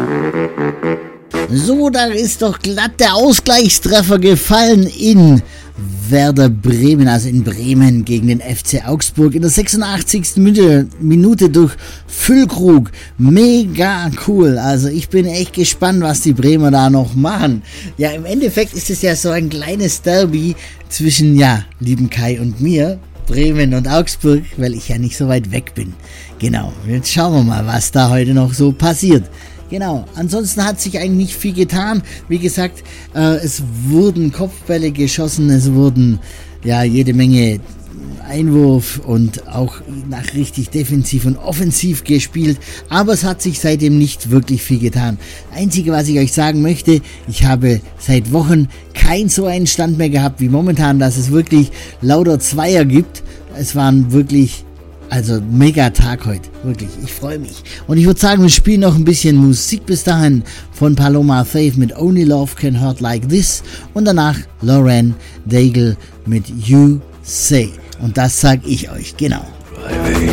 So, da ist doch glatt der Ausgleichstreffer gefallen in Werder Bremen, also in Bremen gegen den FC Augsburg in der 86. Minute durch Füllkrug. Mega cool. Also ich bin echt gespannt, was die Bremer da noch machen. Ja, im Endeffekt ist es ja so ein kleines Derby zwischen, ja, lieben Kai und mir, Bremen und Augsburg, weil ich ja nicht so weit weg bin. Genau, jetzt schauen wir mal, was da heute noch so passiert. Genau, ansonsten hat sich eigentlich nicht viel getan. Wie gesagt, es wurden Kopfbälle geschossen, es wurden ja jede Menge Einwurf und auch nach richtig defensiv und offensiv gespielt, aber es hat sich seitdem nicht wirklich viel getan. Einzige, was ich euch sagen möchte, ich habe seit Wochen kein so einen Stand mehr gehabt wie momentan, dass es wirklich lauter Zweier gibt. Es waren wirklich, also mega Tag heute, wirklich, ich freue mich. Und ich würde sagen, wir spielen noch ein bisschen Musik bis dahin von Paloma Faith mit Only Love Can Hurt Like This und danach Lauren Daigle mit You Say. Und das sag ich euch, genau. Driving